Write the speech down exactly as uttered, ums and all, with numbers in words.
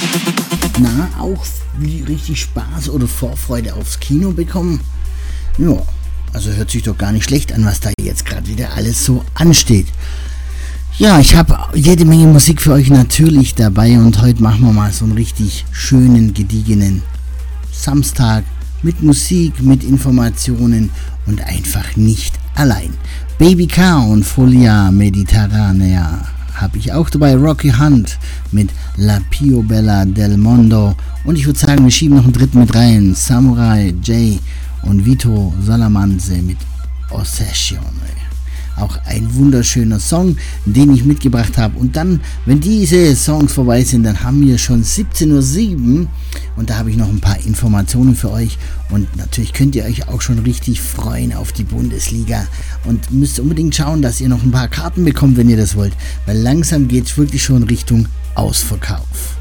Na, auch richtig Spaß oder Vorfreude aufs Kino bekommen? Ja, also hört sich doch gar nicht schlecht an, was da jetzt gerade wieder alles so ansteht. Ja, ich habe jede Menge Musik für euch natürlich dabei und heute machen wir mal so einen richtig schönen, gediegenen Samstag mit Musik, mit Informationen und einfach nicht allein. Baby K und Folia Mediterranea habe ich auch dabei, Rocky Hunt mit La Più Bella del Mondo und ich würde sagen, wir schieben noch einen dritten mit rein, Samurai J und Vito Salamanze mit Ossession. Auch ein wunderschöner Song, den ich mitgebracht habe. Und dann, wenn diese Songs vorbei sind, dann haben wir schon siebzehn Uhr sieben und da habe ich noch ein paar Informationen für euch. Und natürlich könnt ihr euch auch schon richtig freuen auf die Bundesliga und müsst unbedingt schauen, dass ihr noch ein paar Karten bekommt, wenn ihr das wollt. Weil langsam geht es wirklich schon Richtung Ausverkauf.